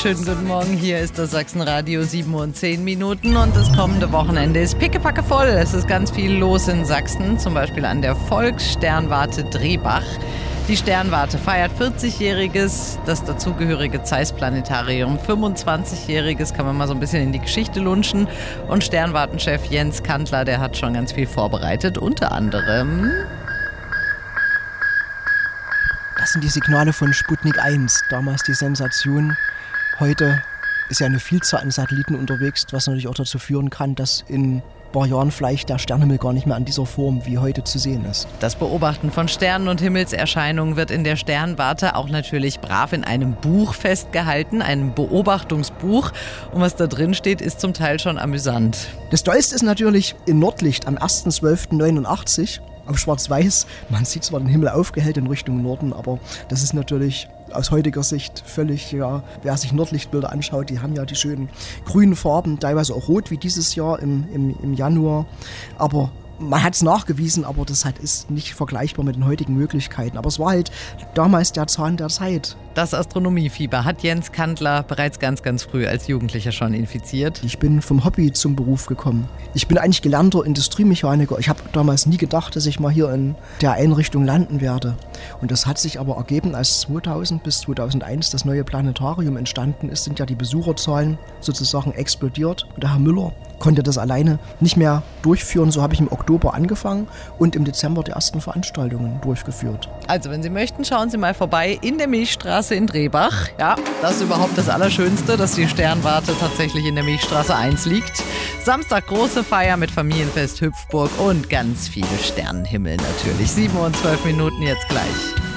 wunderschönen guten Morgen. Hier ist das Sachsenradio 7 und 10 Minuten und das kommende Wochenende ist pickepacke voll. Es ist ganz viel los in Sachsen, zum Beispiel an der Volkssternwarte Drehbach. Die Sternwarte feiert 40-Jähriges, das dazugehörige Zeiss-Planetarium 25-Jähriges, kann man mal so ein bisschen in die Geschichte lunchen. Und Sternwartenchef Jens Kantler, der hat schon ganz viel vorbereitet, unter anderem... Das sind die Signale von Sputnik 1, damals die Sensation. Heute ist ja eine Vielzahl an Satelliten unterwegs, was natürlich auch dazu führen kann, dass in ein paar Jahren vielleicht der Sternenhimmel gar nicht mehr an dieser Form wie heute zu sehen ist. Das Beobachten von Sternen und Himmelserscheinungen wird in der Sternwarte auch natürlich brav in einem Buch festgehalten, einem Beobachtungsbuch. Und was da drin steht, ist zum Teil schon amüsant. Das Tollste ist natürlich in Nordlicht am 1.12.89. Auf Schwarz-Weiß, man sieht zwar den Himmel aufgehellt in Richtung Norden, aber das ist natürlich aus heutiger Sicht völlig, ja, wer sich Nordlichtbilder anschaut, die haben ja die schönen grünen Farben, teilweise auch rot wie dieses Jahr im Januar, aber man hat es nachgewiesen, aber das ist nicht vergleichbar mit den heutigen Möglichkeiten. Aber es war halt damals der Zahn der Zeit. Das Astronomiefieber hat Jens Kantler bereits ganz, ganz früh als Jugendlicher schon infiziert. Ich bin vom Hobby zum Beruf gekommen. Ich bin eigentlich gelernter Industriemechaniker. Ich habe damals nie gedacht, dass ich mal hier in der Einrichtung landen werde. Und das hat sich aber ergeben, als 2000 bis 2001 das neue Planetarium entstanden ist, sind ja die Besucherzahlen sozusagen explodiert. Und der Herr Müller konnte das alleine nicht mehr durchführen. So habe ich im Oktober angefangen und im Dezember die ersten Veranstaltungen durchgeführt. Also wenn Sie möchten, schauen Sie mal vorbei in der Milchstraße in Drehbach. Ja, das ist überhaupt das Allerschönste, dass die Sternwarte tatsächlich in der Milchstraße 1 liegt. Samstag große Feier mit Familienfest Hüpfburg und ganz viele Sternenhimmel natürlich. 7 und 12 Minuten jetzt gleich.